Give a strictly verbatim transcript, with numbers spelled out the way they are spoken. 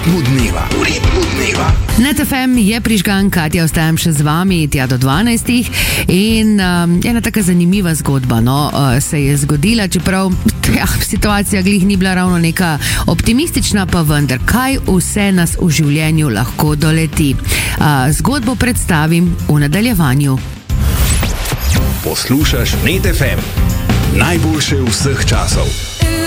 ritmu dneva. V ritmu dneva. Net ef em je prižgan, Katja, ostajam še z vami tja do dvanajstih in um, ena taka zanimiva zgodba no, uh, se je zgodila, čeprav ja, situacija glih ni bila ravno neka optimistična, pa vendar, kaj vse nas v življenju lahko doleti. Uh, zgodbo predstavim v nadaljevanju. Poslušaš Net ef em, najboljše vseh časov.